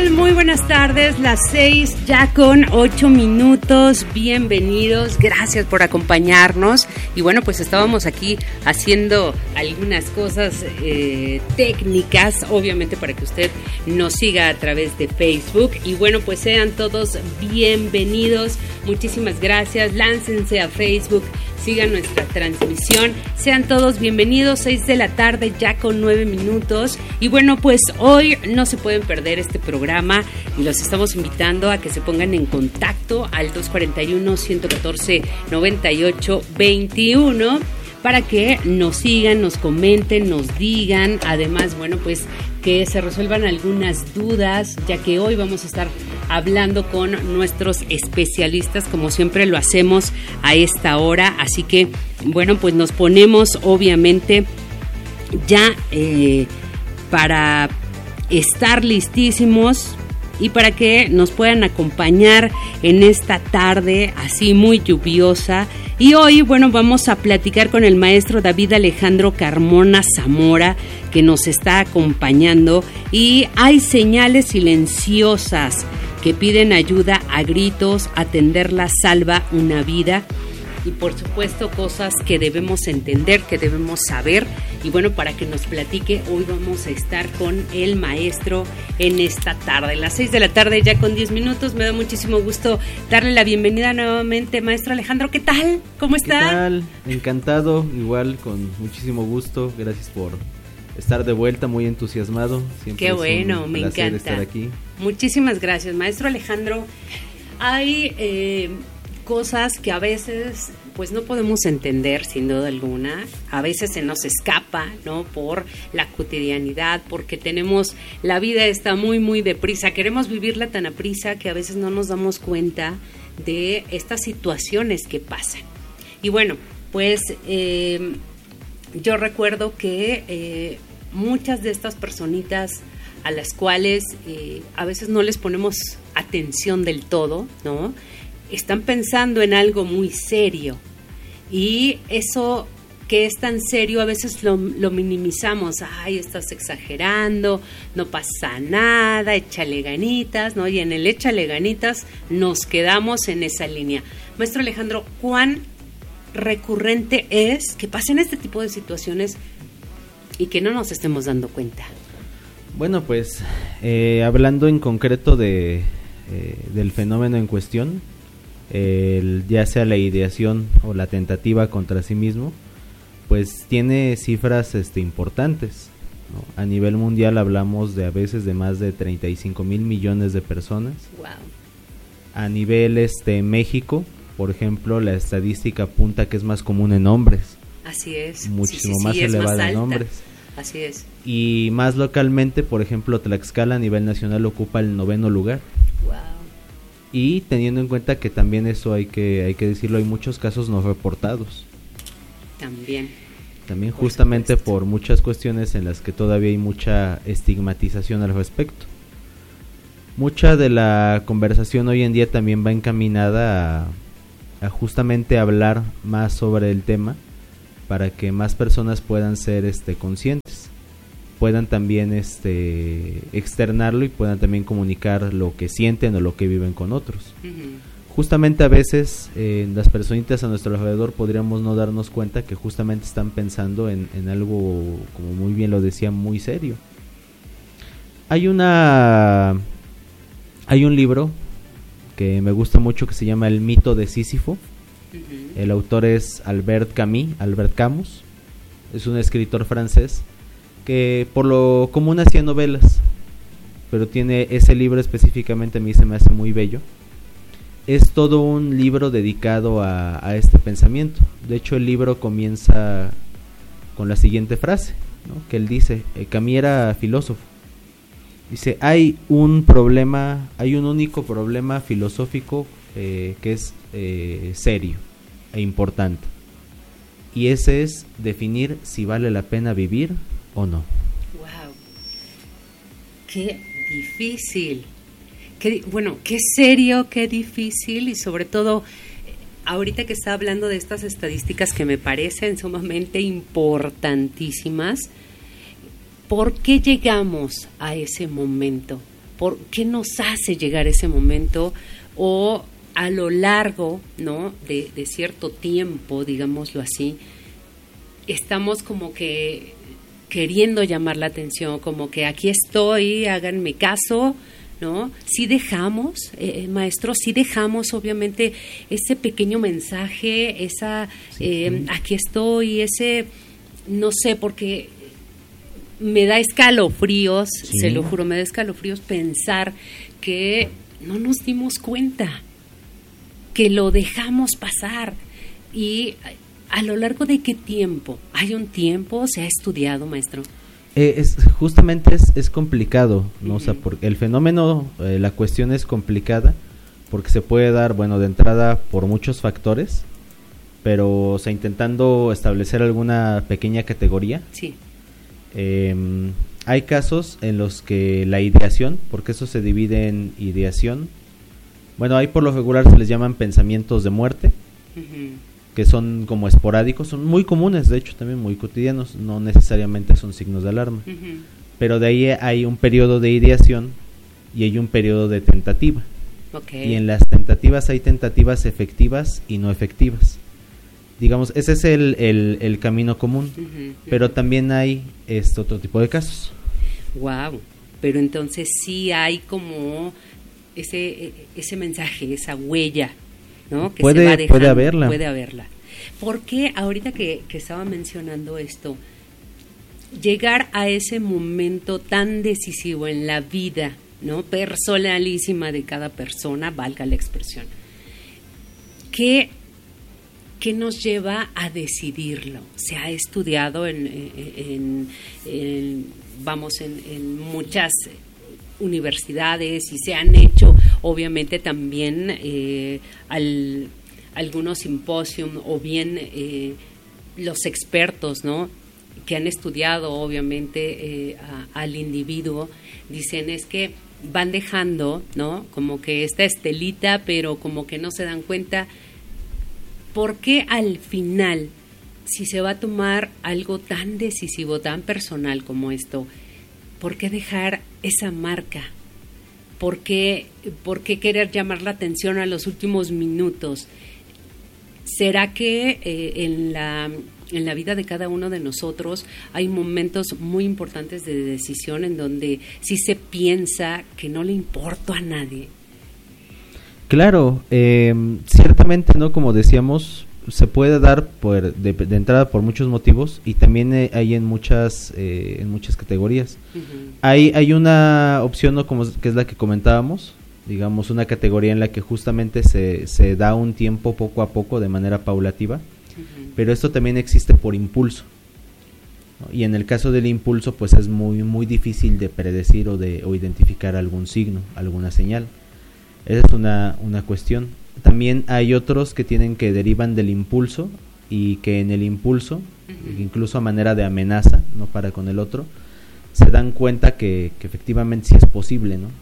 tal? Muy buenas tardes, las 6 ya con 8 minutos, bienvenidos, gracias por acompañarnos. Y bueno, pues estábamos aquí haciendo algunas cosas técnicas, obviamente para que usted nos siga a través de Facebook. Y bueno, pues sean todos bienvenidos, muchísimas gracias, láncense a Facebook, sigan nuestra transmisión, sean todos bienvenidos, 6 de la tarde ya con 9 minutos. Y bueno, pues hoy no se pueden perder este programa y los estamos invitando a que se pongan en contacto al 241-114-9821 para que nos sigan, nos comenten, nos digan, además, bueno, pues que se resuelvan algunas dudas, ya que hoy vamos a estar hablando con nuestros especialistas, como siempre lo hacemos a esta hora, así que, bueno, pues nos ponemos obviamente ya para estar listísimos y para que nos puedan acompañar en esta tarde así muy lluviosa. Y hoy, bueno, vamos a platicar con el maestro David Alejandro Carmona Zamora, que nos está acompañando, y hay señales silenciosas que piden ayuda a gritos, atenderlas salva una vida. Y por supuesto cosas que debemos entender, que debemos saber. Y bueno, para que nos platique, hoy vamos a estar con el maestro en esta tarde. Las 6 de la tarde ya con 10 minutos. Me da muchísimo gusto darle la bienvenida nuevamente, maestro Alejandro. ¿Qué tal? ¿Cómo está? ¿Qué tal? Encantado, igual, con muchísimo gusto. Gracias por estar de vuelta, muy entusiasmado. Siempre Qué bueno, me encanta estar aquí. Muchísimas gracias, maestro Alejandro. Hay cosas que a veces pues no podemos entender, sin duda alguna. A veces se nos escapa, ¿no? Por la cotidianidad, porque la vida está muy, muy deprisa. Queremos vivirla tan aprisa que a veces no nos damos cuenta de estas situaciones que pasan. Y bueno, pues yo recuerdo que muchas de estas personitas a las cuales a veces no les ponemos atención del todo, ¿no? Están pensando en algo muy serio, y eso que es tan serio a veces lo minimizamos. Ay, estás exagerando, no pasa nada, échale ganitas, ¿no? Y en el échale ganitas nos quedamos en esa línea. Maestro Alejandro, ¿cuán recurrente es que pasen este tipo de situaciones y que no nos estemos dando cuenta? Bueno, pues hablando en concreto del fenómeno en cuestión, ya sea la ideación o la tentativa contra sí mismo, pues tiene cifras importantes, ¿no? A nivel mundial hablamos de a veces de más de 35,000 millones de personas. Wow. A nivel México, por ejemplo, la estadística apunta que es más común en hombres. Así es. Muchísimo más elevada en hombres. Así es. Y más localmente, por ejemplo, Tlaxcala a nivel nacional ocupa el 9º lugar. Wow. Y teniendo en cuenta que también eso hay que decirlo, hay muchos casos no reportados. También justamente por muchas cuestiones en las que todavía hay mucha estigmatización al respecto. Mucha de la conversación hoy en día también va encaminada a justamente hablar más sobre el tema, para que más personas puedan ser conscientes, puedan también externarlo y puedan también comunicar lo que sienten o lo que viven con otros. Uh-huh. Justamente a veces las personitas a nuestro alrededor podríamos no darnos cuenta que justamente están pensando en algo, como muy bien lo decía, muy serio. Hay un libro que me gusta mucho que se llama El mito de Sísifo. Uh-huh. El autor es Albert Camus. Es un escritor francés que por lo común hacía novelas, pero tiene ese libro específicamente, a mí se me hace muy bello. Es todo un libro dedicado a este pensamiento. De hecho, el libro comienza con la siguiente frase, ¿no? Que él dice, Camus era filósofo. Dice, hay un único problema filosófico que es serio e importante. Y ese es definir si vale la pena vivir o no. Wow. Qué difícil. Qué serio, qué difícil, y sobre todo ahorita que está hablando de estas estadísticas que me parecen sumamente importantísimas. ¿Por qué llegamos a ese momento? ¿Por qué nos hace llegar ese momento? O a lo largo, ¿no?, de cierto tiempo, digámoslo así, estamos como que queriendo llamar la atención, como que aquí estoy, háganme caso, ¿no? Sí dejamos, maestro, sí dejamos obviamente ese pequeño mensaje, esa aquí estoy, ese, no sé, porque me da escalofríos, sí, se lo juro, me da escalofríos pensar que no nos dimos cuenta, que lo dejamos pasar. Y ¿a lo largo de qué tiempo? ¿Hay un tiempo? ¿Se ha estudiado, maestro? Justamente es complicado, ¿no? Uh-huh. O sea, porque el fenómeno, la cuestión es complicada, porque se puede dar, bueno, de entrada por muchos factores, pero, o sea, intentando establecer alguna pequeña categoría. Sí. Hay casos en los que la ideación, porque eso se divide en ideación, bueno, ahí por lo regular se les llaman pensamientos de muerte, uh-huh, que son como esporádicos, son muy comunes, de hecho también muy cotidianos, no necesariamente son signos de alarma, uh-huh, pero de ahí hay un periodo de ideación y hay un periodo de tentativa, okay, y en las tentativas hay tentativas efectivas y no efectivas, digamos, ese es el camino común, uh-huh, uh-huh, pero también hay otro tipo de casos. Wow, pero entonces sí hay como ese mensaje, esa huella, ¿no?, que se va dejando, puede haberla. ¿Por qué ahorita que estaba mencionando esto, llegar a ese momento tan decisivo en la vida, ¿no?, personalísima de cada persona, valga la expresión, ¿qué nos lleva a decidirlo? Se ha estudiado en muchas universidades y se han hecho obviamente también algunos simposios o bien los expertos, ¿no?, que han estudiado obviamente al individuo, dicen es que van dejando, ¿no?, como que esta estelita, pero como que no se dan cuenta. ¿Por qué al final, si se va a tomar algo tan decisivo, tan personal como esto, por qué dejar esa marca? ¿Por qué querer llamar la atención a los últimos minutos? ¿Será que en la vida de cada uno de nosotros hay momentos muy importantes de decisión en donde sí se piensa que no le importa a nadie? Claro, ciertamente, ¿no? Como decíamos, se puede dar de entrada por muchos motivos y también hay en muchas categorías. Uh-huh. Hay una opción, ¿no?, como que es la que comentábamos, digamos una categoría en la que justamente se da un tiempo poco a poco de manera paulativa, uh-huh, pero esto también existe por impulso, ¿no? Y en el caso del impulso pues es muy muy difícil de predecir o identificar algún signo, alguna señal. Esa es una cuestión. También hay otros que derivan del impulso y que en el impulso, uh-huh, incluso a manera de amenaza, no para con el otro, se dan cuenta que efectivamente sí es posible, ¿no?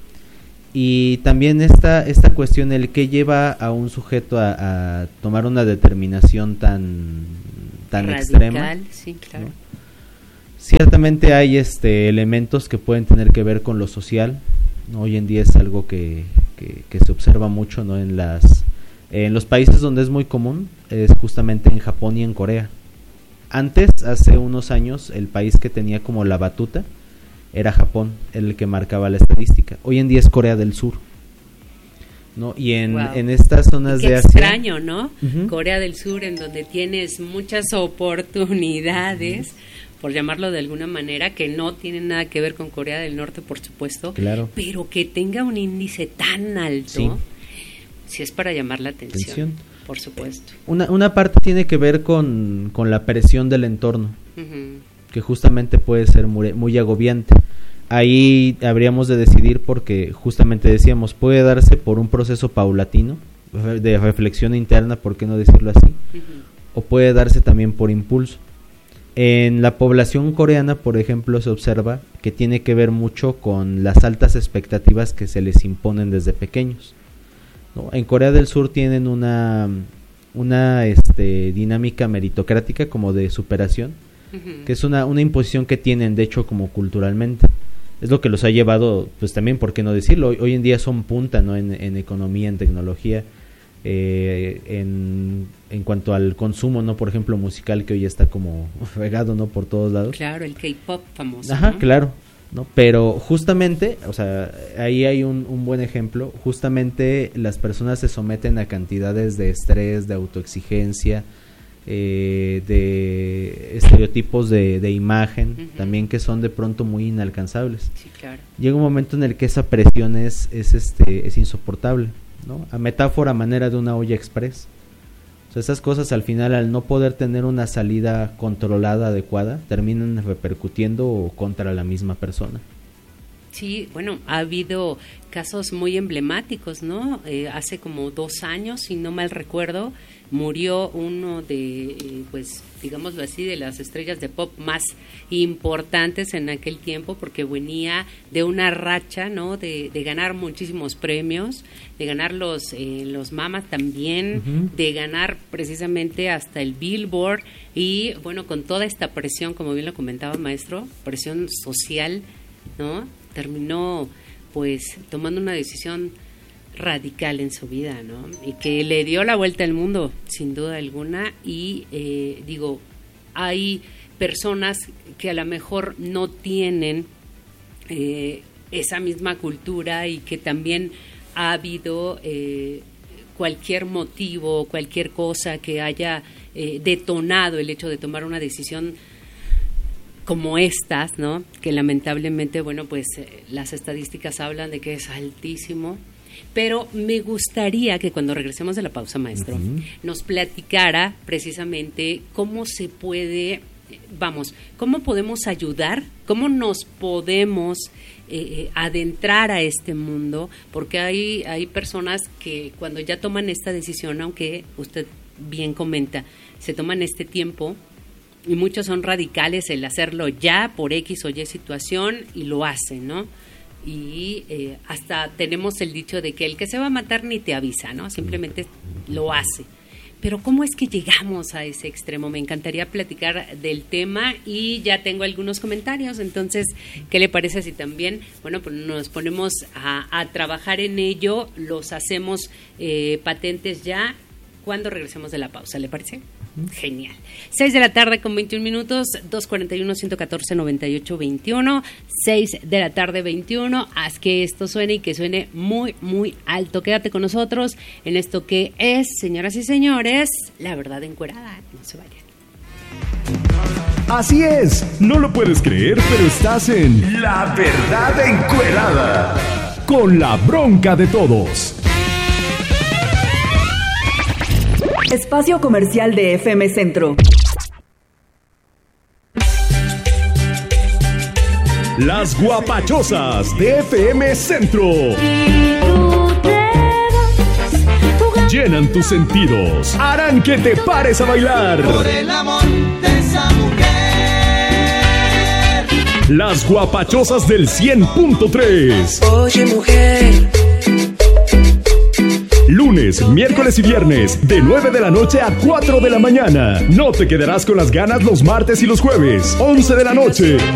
Y también esta cuestión, el que lleva a un sujeto a tomar una determinación tan radical, extrema, sí, claro, ¿no? Ciertamente hay elementos que pueden tener que ver con lo social, ¿no? Hoy en día es algo que se observa mucho, ¿no?, en los países donde es muy común, es justamente en Japón y en Corea. Antes, hace unos años, el país que tenía como la batuta era Japón, el que marcaba la estadística. Hoy en día es Corea del Sur, ¿no? Y en estas zonas de Asia, extraño, ¿no? Uh-huh. Corea del Sur, en donde tienes muchas oportunidades, uh-huh, por llamarlo de alguna manera, que no tienen nada que ver con Corea del Norte, por supuesto, claro, pero que tenga un índice tan alto, sí es para llamar la atención, por supuesto. Una parte tiene que ver con la presión del entorno, uh-huh, que justamente puede ser muy, muy agobiante. Ahí habríamos de decidir porque justamente decíamos, puede darse por un proceso paulatino, de reflexión interna, ¿por qué no decirlo así? Uh-huh. O puede darse también por impulso. En la población coreana, por ejemplo, se observa que tiene que ver mucho con las altas expectativas que se les imponen desde pequeños, ¿no? En Corea del Sur tienen una dinámica meritocrática como de superación, uh-huh, que es una imposición que tienen, de hecho, como culturalmente. es lo que los ha llevado, pues también, ¿por qué no decirlo? Hoy en día son punta, ¿no? En economía, en tecnología, en cuanto al consumo, ¿no? Por ejemplo, musical, que hoy está como regado, ¿no? Por todos lados. Claro, el K-pop famoso. Ajá, ¿no? claro, ¿no? Pero justamente, o sea, ahí hay un buen ejemplo. Justamente las personas se someten a cantidades de estrés, de autoexigencia, de estereotipos de imagen, también, que son de pronto muy inalcanzables. Sí, claro. Llega un momento en el que esa presión es insoportable, ¿no? A metáfora manera de una olla express. O sea, esas cosas al final, al no poder tener una salida controlada, adecuada, terminan repercutiendo contra la misma persona. Sí, bueno, ha habido casos muy emblemáticos, ¿no? Hace como 2 años, si no mal recuerdo, murió uno de, pues, digámoslo así, de las estrellas de pop más importantes en aquel tiempo, porque venía de una racha, ¿no? De ganar muchísimos premios, de ganar los MAMA también, de ganar precisamente hasta el Billboard, y bueno, con toda esta presión, como bien lo comentaba maestro, presión social, ¿no? Terminó pues tomando una decisión radical en su vida, ¿no? Y que le dio la vuelta al mundo, sin duda alguna. Y digo, hay personas que a lo mejor no tienen esa misma cultura, y que también ha habido cualquier motivo, cualquier cosa que haya detonado el hecho de tomar una decisión como estas, ¿no? Que lamentablemente, bueno, pues las estadísticas hablan de que es altísimo. Pero me gustaría que cuando regresemos de la pausa, maestro, nos platicara precisamente cómo se puede, cómo podemos ayudar, cómo nos podemos adentrar a este mundo, porque hay personas que cuando ya toman esta decisión, aunque usted bien comenta, se toman este tiempo, y muchos son radicales el hacerlo ya por X o Y situación, y lo hacen, ¿no? Y hasta tenemos el dicho de que el que se va a matar ni te avisa, ¿no? Simplemente lo hace. Pero ¿cómo es que llegamos a ese extremo? Me encantaría platicar del tema, y ya tengo algunos comentarios. Entonces, ¿qué le parece si también, bueno, pues nos ponemos a trabajar en ello, los hacemos patentes ya cuando regresemos de la pausa? ¿Le parece? Genial. 6 de la tarde con 21 minutos, 241-114-9821, 6 de la tarde 21. Haz que esto suene, y que suene muy, muy alto. Quédate con nosotros en esto que es, señoras y señores, La Verdad Encuerada. No se vayan. Así es, no lo puedes creer, pero estás en La Verdad Encuerada, con la bronca de todos. Espacio comercial de FM Centro. Las guapachosas de FM Centro llenan tus sentidos, harán que te pares a bailar. Por el amor de esa mujer. Las guapachosas del 100.3. Oye, mujer. Lunes, miércoles y viernes, de 9 de la noche a 4 de la mañana. No te quedarás con las ganas los martes y los jueves, 11 de la noche.